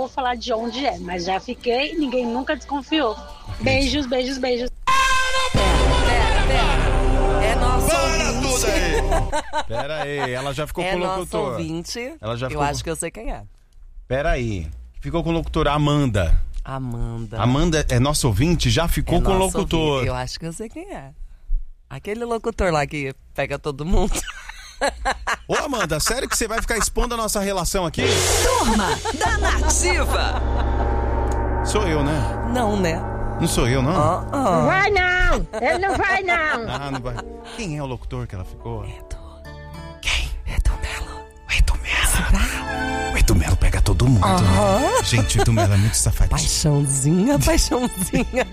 vou falar de onde é, mas já fiquei, ninguém nunca desconfiou. Beijos, beijos, beijos. É nosso Para ouvinte. tudo aí! Pera aí, ela já ficou É com o nosso locutor. ouvinte. Ela já Eu ficou acho que eu sei quem é. Pera aí. Ficou com o locutor Amanda. Amanda é nosso ouvinte, já ficou com o nosso locutor. ouvinte. Eu acho que eu sei quem é. Aquele locutor lá que pega todo mundo. Ô Amanda, sério que você vai ficar expondo a nossa relação aqui? Turma da Nativa. Sou eu, né? Não, né? Não sou eu, não? Não vai não! Ele não vai não! Ah, não vai. Quem é o locutor que ela ficou? Quem? Edu Melo. O Edu Melo. O Edu Melo pega todo mundo. Gente, o Edu Melo é muito safadinho. Paixãozinha.